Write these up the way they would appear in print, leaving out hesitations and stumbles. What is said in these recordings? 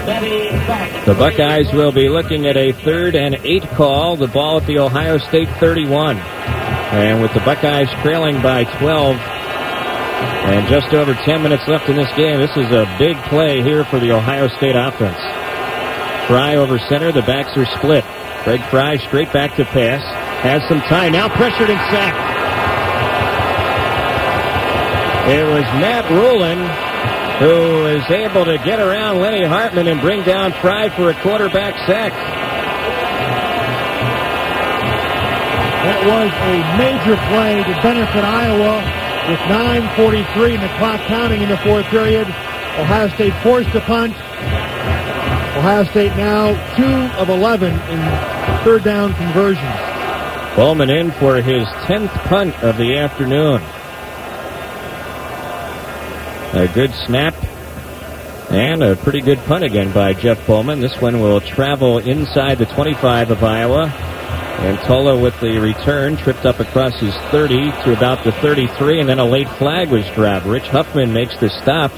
The Buckeyes will be looking at a 3rd and 8 call. The ball at the Ohio State 31. And with the Buckeyes trailing by 12 and just over 10 minutes left in this game, this is a big play here for the Ohio State offense. Fry over center. The backs are split. Greg Fry straight back to pass. Has some time. Now pressured and sacked. It was Matt Rulin who is able to get around Lenny Hartman and bring down Fry for a quarterback sack. That was a major play to benefit Iowa with 9:43 and the clock counting in the fourth period. Ohio State forced the punt. Ohio State now 2 of 11 in third down conversions. Bowman in for his 10th punt of the afternoon. A good snap and a pretty good punt again by Jeff Bowman. This one will travel inside the 25 of Iowa. And Tola with the return tripped up across his 30 to about the 33, and then a late flag was dropped. Rich Huffman makes the stop.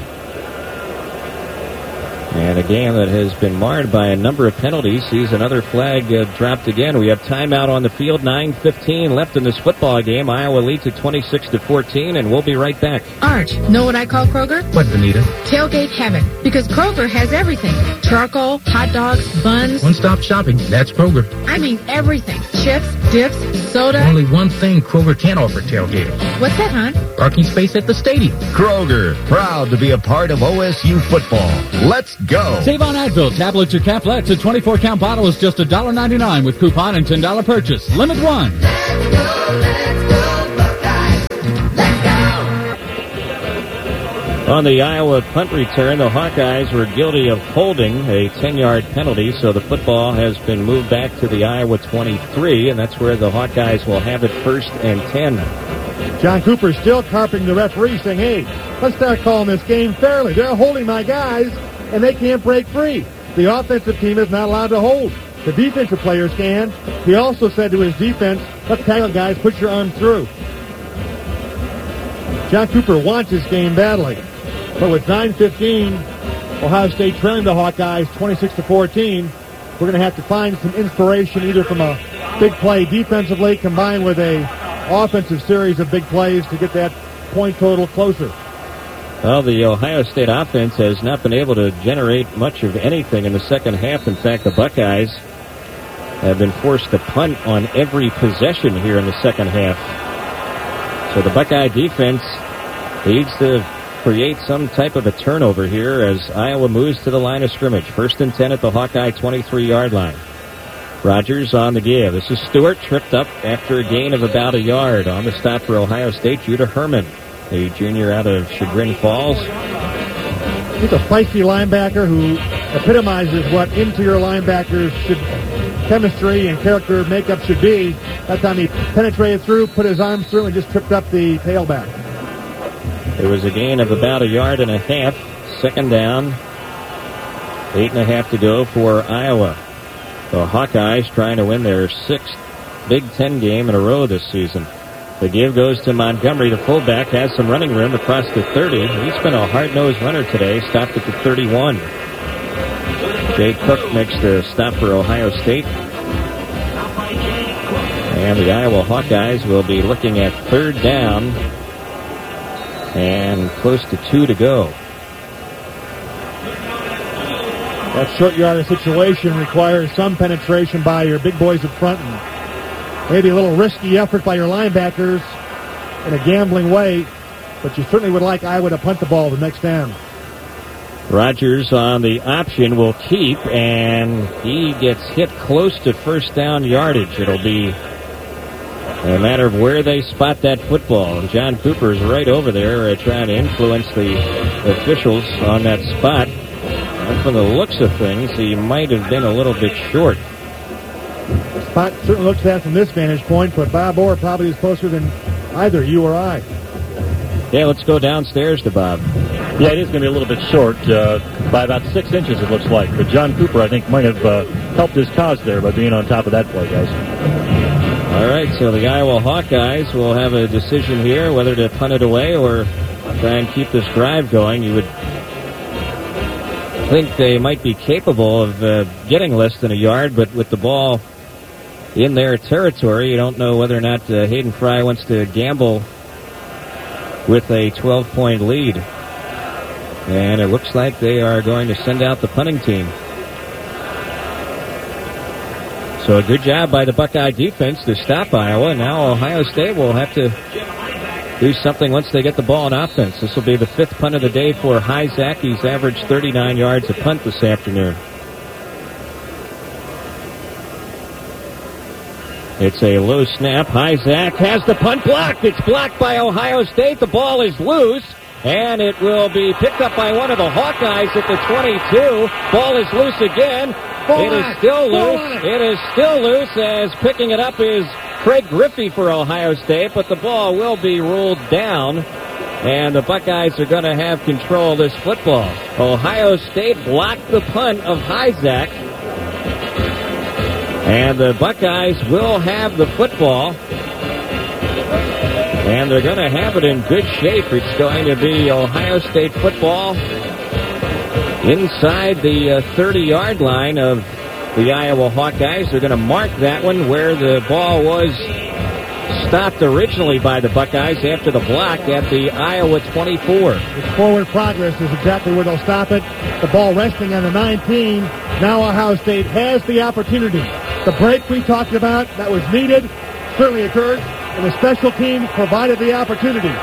And a game that has been marred by a number of penalties sees another flag dropped again. We have timeout on the field. 9:15 left in this football game. Iowa leads at 26-14, and we'll be right back. Arch, know what I call Kroger? What, Benita? Tailgate heaven. Because Kroger has everything. Charcoal, hot dogs, buns. One-stop shopping. That's Kroger. I mean everything. Chips, dips, soda. Only one thing Kroger can offer tailgaters. What's that, hon? Parking space at the stadium. Kroger, proud to be a part of OSU football. Let's go. Save on Advil tablets or caplets. A 24-count bottle is just $1.99 with coupon and $10 purchase. Limit 1. Let's go, Buckeyes. Let's go. On the Iowa punt return, the Hawkeyes were guilty of holding a 10-yard penalty, so the football has been moved back to the Iowa 23, and that's where the Hawkeyes will have it 1st and 10. John Cooper still carping the referee, saying, hey, let's start calling this game fairly. They're holding my guys, and they can't break free. The offensive team is not allowed to hold. The defensive players can. He also said to his defense, let's tackle guys, put your arm through. John Cooper wants this game badly. But with 9:15, Ohio State trailing the Hawkeyes 26-14, we're going to have to find some inspiration either from a big play defensively combined with a offensive series of big plays to get that point total closer. Well, the Ohio State offense has not been able to generate much of anything in the second half. In fact, the Buckeyes have been forced to punt on every possession here in the second half. So the Buckeye defense needs to create some type of a turnover here as Iowa moves to the line of scrimmage. 1st and 10 at the Hawkeye 23-yard line. Rogers on the give. This is Stewart, tripped up after a gain of about a yard. On the stop for Ohio State, Judah Herman, a junior out of Chagrin Falls. He's a feisty linebacker who epitomizes what interior linebackers should, chemistry and character makeup should be. That time he penetrated through, put his arms through, and just tripped up the tailback. It was a gain of about a yard and a half. 2nd down. 8.5 to go for Iowa. The Hawkeyes trying to win their 6th Big Ten game in a row this season. The give goes to Montgomery. The fullback has some running room across the 30. He's been a hard-nosed runner today. Stopped at the 31. Jay Cook makes the stop for Ohio State. And the Iowa Hawkeyes will be looking at 3rd down and close to 2 to go. That short yardage situation requires some penetration by your big boys up front and maybe a little risky effort by your linebackers in a gambling way, but you certainly would like Iowa to punt the ball the next down. Rogers on the option will keep, and he gets hit close to 1st down yardage. It'll be a matter of where they spot that football. And John Cooper is right over there trying to influence the officials on that spot. And from the looks of things, he might have been a little bit short. The spot certainly looks bad from this vantage point, but Bob Orr probably is closer than either you or I. Yeah, let's go downstairs to Bob. Yeah, it is going to be a little bit short, by about 6 inches it looks like. But John Cooper, I think, might have helped his cause there by being on top of that play, guys. All right, so the Iowa Hawkeyes will have a decision here whether to punt it away or try and keep this drive going. You would think they might be capable of getting less than a yard, but with the ball in their territory, you don't know whether or not Hayden Fry wants to gamble with a 12-point lead. And it looks like they are going to send out the punting team. So a good job by the Buckeye defense to stop Iowa. Now Ohio State will have to do something once they get the ball on offense. This will be the 5th punt of the day for Hyzak. He's averaged 39 yards a punt this afternoon. It's a low snap. Hyzak has the punt blocked. It's blocked by Ohio State. The ball is loose, and it will be picked up by one of the Hawkeyes at the 22. Ball is loose again. It is still loose. It is still loose, as picking it up is Craig Griffey for Ohio State, but the ball will be ruled down, and the Buckeyes are going to have control of this football. Ohio State blocked the punt of Hyzak, and the Buckeyes will have the football, and they're going to have it in good shape. It's going to be Ohio State football inside the 30-yard line of the Iowa Hawkeyes. They're going to mark that one where the ball was stopped originally by the Buckeyes after the block at the Iowa 24. It's forward progress is exactly where they'll stop it. The ball resting on the 19. Now Ohio State has the opportunity. The break we talked about that was needed certainly occurred, and the special team provided the opportunity.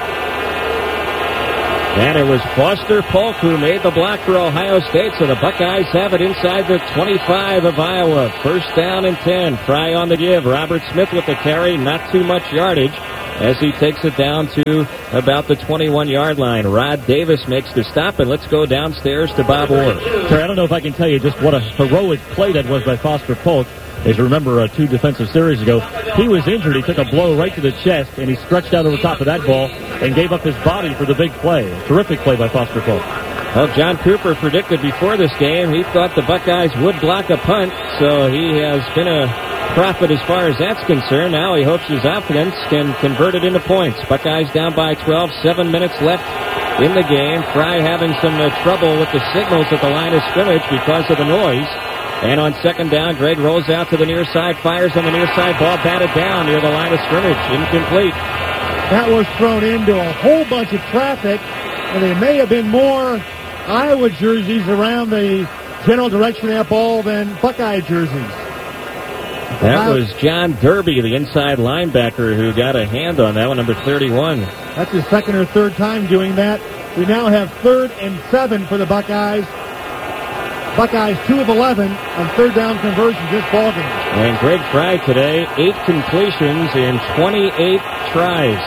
And it was Foster Polk who made the block for Ohio State, so the Buckeyes have it inside the 25 of Iowa. First down and 10. Fry on the give. Robert Smith with the carry. Not too much yardage as he takes it down to about the 21-yard line. Rod Davis makes the stop, and let's go downstairs to Bob Orr. Terry, I don't know if I can tell you just what a heroic play that was by Foster Polk. As you remember, 2 defensive series ago, he was injured. He took a blow right to the chest, and he stretched out over top of that ball and gave up his body for the big play. A terrific play by Foster Polk. Well, John Cooper predicted before this game he thought the Buckeyes would block a punt, so he has been a prophet as far as that's concerned. Now he hopes his offense can convert it into points. Buckeyes down by 12, 7 minutes left in the game. Fry having some trouble with the signals at the line of scrimmage because of the noise. And on second down, Greg rolls out to the near side, fires on the near side, ball batted down near the line of scrimmage, incomplete. That was thrown into a whole bunch of traffic, and there may have been more Iowa jerseys around the general direction of that ball than Buckeye jerseys. That was John Derby, the inside linebacker, who got a hand on that one, number 31. That's his second or third time doing that. We now have 3rd and 7 for the Buckeyes. Buckeyes 2 of 11 on third down conversions this ballgame. And Greg Fry today, 8 completions in 28 tries.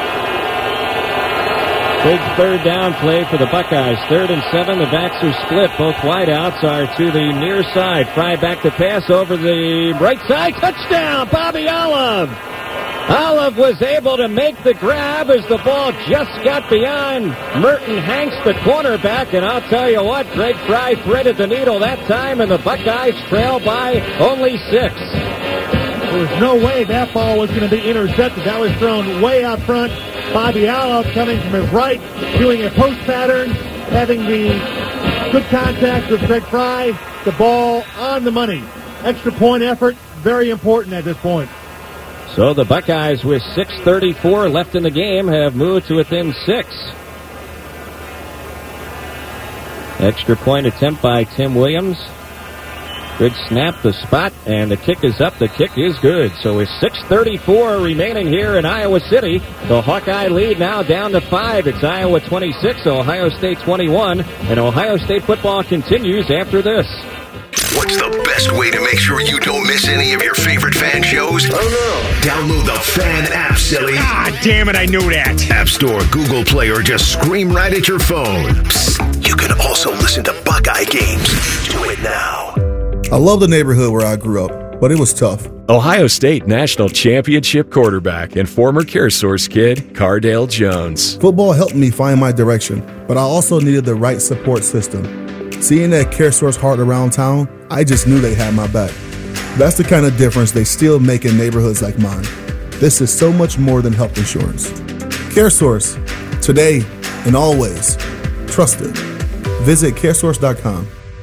Big third down play for the Buckeyes. 3rd and 7. The backs are split. Both wideouts are to the near side. Fry back to pass over the right side. Touchdown, Bobby Olive. Olive was able to make the grab as the ball just got beyond Merton Hanks, the cornerback, and I'll tell you what, Greg Fry threaded the needle that time, and the Buckeyes trail by only 6. There was no way that ball was going to be intercepted. That was thrown way out front. Bobby Olive coming from his right, doing a post pattern, having the good contact with Greg Fry. The ball on the money. Extra point effort, very important at this point. So the Buckeyes, with 6:34 left in the game, have moved to within 6. Extra point attempt by Tim Williams. Good snap, the spot, and the kick is up. The kick is good. So with 6:34 remaining here in Iowa City, the Hawkeye lead now down to 5. It's Iowa 26, Ohio State 21, and Ohio State football continues after this. What's the best way to make sure you don't miss any of your favorite fan shows? Oh, no. Download the Fan app, silly. Ah, damn it, I knew that. App Store, Google Play, or just scream right at your phone. Psst, you can also listen to Buckeye games. Do it now. I love the neighborhood where I grew up, but it was tough. Ohio State National Championship quarterback and former CareSource kid, Cardale Jones. Football helped me find my direction, but I also needed the right support system. Seeing that CareSource heart around town, I just knew they had my back. That's the kind of difference they still make in neighborhoods like mine. This is so much more than health insurance. CareSource, today and always. Trusted. Visit CareSource.com.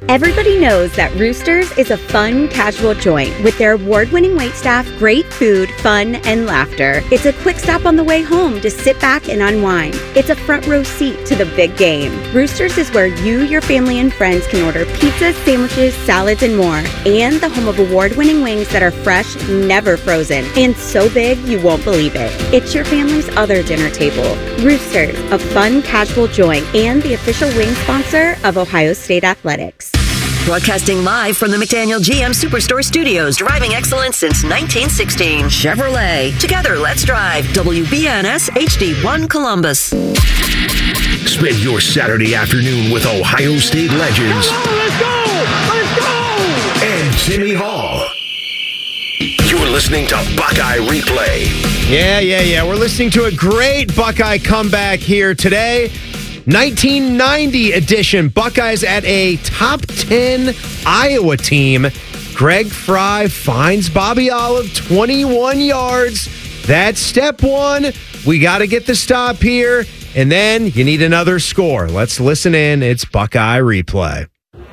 Everybody knows that Roosters is a fun, casual joint with their award-winning waitstaff, great food, fun, and laughter. It's a quick stop on the way home to sit back and unwind. It's a front row seat to the big game. Roosters is where you, your family, and friends can order pizzas, sandwiches, salads, and more. And the home of award-winning wings that are fresh, never frozen, and so big you won't believe it. It's your family's other dinner table. Roosters, a fun, casual joint, and the official wing sponsor of Ohio State Athletics. Broadcasting live from the McDaniel GM Superstore Studios, driving excellence since 1916. Chevrolet. Together, let's drive. WBNS HD1 Columbus. Spend your Saturday afternoon with Ohio State legends. Let's go! And Jimmy Hall. You're listening to Buckeye Replay. Yeah. We're listening to a great Buckeye comeback here today. 1990 edition. Buckeyes at a top 10 Iowa team. Greg Fry finds Bobby Olive 21 yards. That's step one. We got to get the stop here. And then you need another score. Let's listen in. It's Buckeye Replay.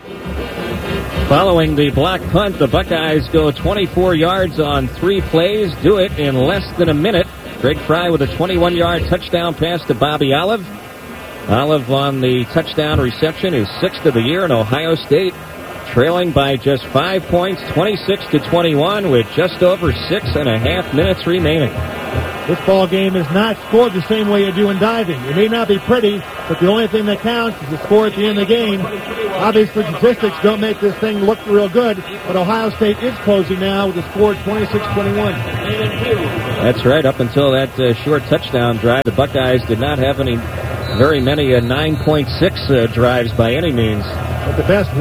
Following the block punt, the Buckeyes go 24 yards on 3 plays. Do it in less than a minute. Greg Fry with a 21-yard touchdown pass to Bobby Olive. Olive on the touchdown reception is 6th of the year in Ohio State, trailing by just 5 points, 26-21, with just over 6.5 minutes remaining. This ball game is not scored the same way you do in diving. It may not be pretty, but the only thing that counts is the score at the end of the game. Obviously, statistics don't make this thing look real good, but Ohio State is closing now with a score of 26-21. That's right. Up until that short touchdown drive, the Buckeyes did not have very many 9.6 drives by any means. At the best,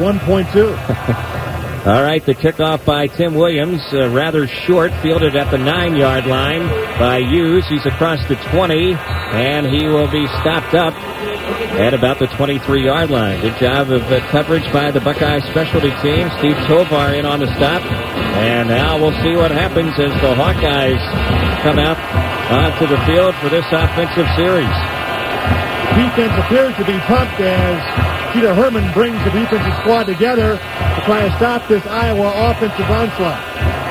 1.2. All right, the kickoff by Tim Williams, rather short, fielded at the 9-yard line by Hughes. He's across the 20, and he will be stopped up at about the 23-yard line. Good job of coverage by the Buckeye specialty team. Steve Tovar in on the stop. And now we'll see what happens as the Hawkeyes come out onto the field for this offensive series. Defense appears to be pumped as Peter Herman brings the defensive squad together to try to stop this Iowa offensive onslaught.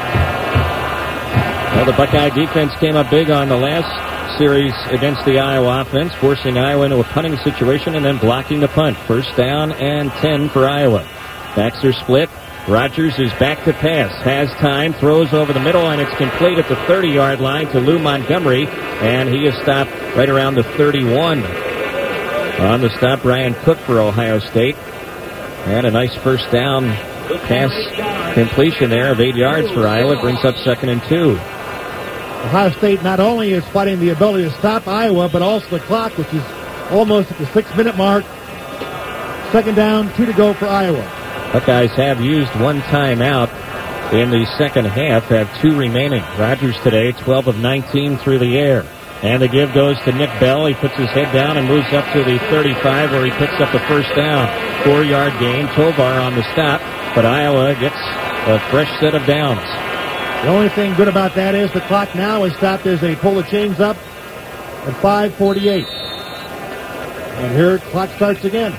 Well, the Buckeye defense came up big on the last series against the Iowa offense, forcing Iowa into a punting situation and then blocking the punt. 1st down and 10 for Iowa. Backs are split. Rogers is back to pass. Has time. Throws over the middle, and it's complete at the 30-yard line to Lou Montgomery, and he is stopped right around the 31. On the stop, Ryan Cook for Ohio State. And a nice first down pass completion there of 8 yards for Iowa. Brings up 2nd and 2. Ohio State not only is fighting the ability to stop Iowa, but also the clock, which is almost at the 6-minute mark. 2nd down, 2 to go for Iowa. Buckeyes have used one timeout in the second half, have 2 remaining. Rogers today, 12 of 19 through the air. And the give goes to Nick Bell. He puts his head down and moves up to the 35 where he picks up the first down. 4-yard gain. Tovar on the stop, but Iowa gets a fresh set of downs. The only thing good about that is the clock now is stopped as they pull the chains up at 5:48. And here, clock starts again.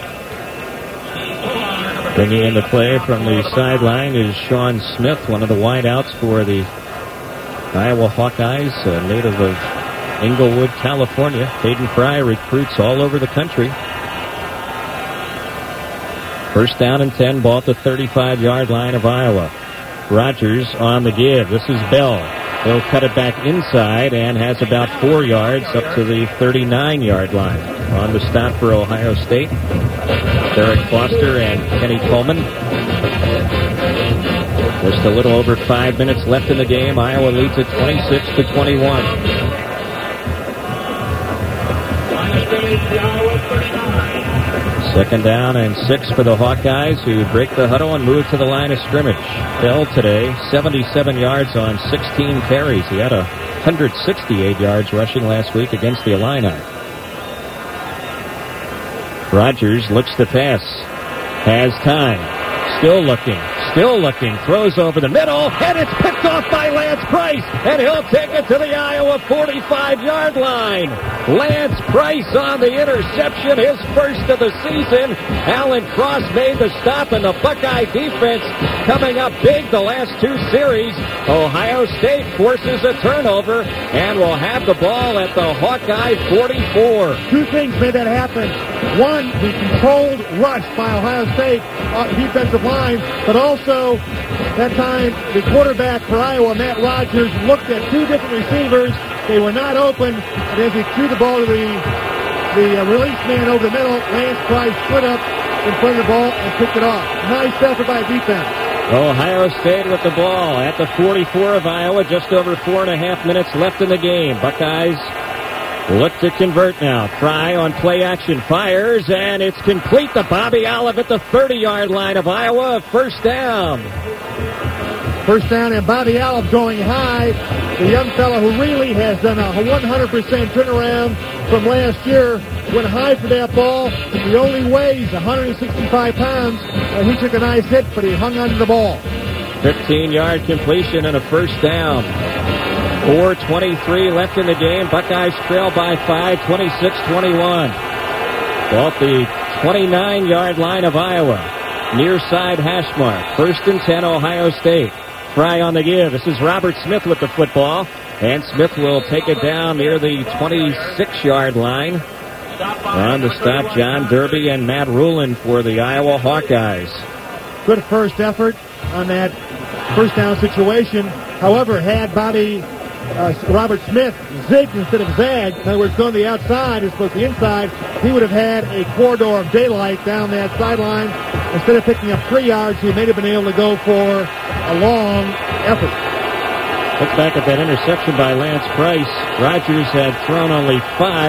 Bringing in the play from the sideline is Sean Smith, one of the wideouts for the Iowa Hawkeyes, a native of Inglewood, California. Caden Fry recruits all over the country. 1st down and 10, ball at the 35-yard line of Iowa. Rogers on the give. This is Bell. He'll cut it back inside and has about 4 yards up to the 39-yard line. On the stop for Ohio State, Derek Foster and Kenny Coleman. Just a little over 5 minutes left in the game. Iowa leads at 26-21. 2nd down and 6 for the Hawkeyes, who break the huddle and move to the line of scrimmage. Bell today, 77 yards on 16 carries. He had 168 yards rushing last week against the Illini. Rogers looks to pass. Has time. Still looking. Still looking, throws over the middle, and it's picked off by Lance Price, and he'll take it to the Iowa 45-yard line. Lance Price on the interception, his first of the season. Alan Cross made the stop, and the Buckeye defense coming up big the last two series. Ohio State forces a turnover and will have the ball at the Hawkeye 44. Two things made that happen. One, the controlled rush by Ohio State defensive line, but also that time the quarterback for Iowa, Matt Rogers, looked at two different receivers. They were not open, and as he threw the ball to the release man over the middle, Lance Price slid up in front of the ball and picked it off. Nice effort by defense. Ohio State with the ball at the 44 of Iowa, just over 4.5 minutes left in the game. Buckeyes look to convert now. Fry on play action fires, and it's complete to Bobby Olive at the 30-yard line of Iowa. First down. First down, and Bobby Olive going high. The young fellow who really has done a 100% turnaround from last year went high for that ball. He only weighs 165 pounds, and he took a nice hit, but he hung onto the ball. 15-yard completion and a first down. 4:23 left in the game. Buckeyes trail by 5, 26-21. Off the 29-yard line of Iowa. Near side hash mark. 1st and 10, Ohio State. Fry on the give. This is Robert Smith with the football. And Smith will take it down near the 26-yard line. On to stop, John Derby and Matt Rulin for the Iowa Hawkeyes. Good first effort on that first down situation. However, had Robert Smith zigged instead of zagged, in other words, going to the outside as opposed to the inside, he would have had a corridor of daylight down that sideline. Instead of picking up 3 yards, he may have been able to go for a long effort. Look back at that interception by Lance Price. Rogers had thrown only 5.